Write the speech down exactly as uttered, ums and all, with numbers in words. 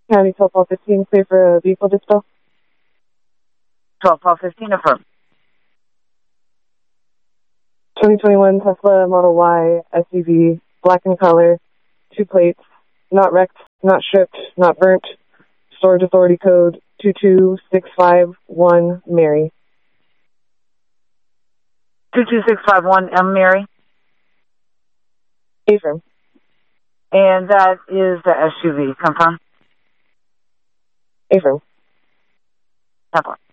County twelve twelve fifteen, clear for a vehicle dispatch. twelve twelve fifteen, affirm. twenty twenty-one Tesla Model Y S U V, black in color, two plates, not wrecked, not stripped, not burnt, storage authority code two two six five one, Mary. two two six five one M, Mary. Affirm. And that is the S U V, confirm? Affirm. Confirm.